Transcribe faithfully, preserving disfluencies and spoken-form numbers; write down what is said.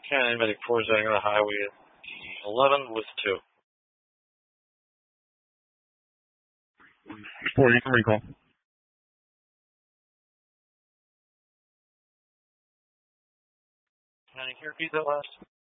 County Medic four is on the highway at eleven with two. four, you can recall. Can you repeat that last?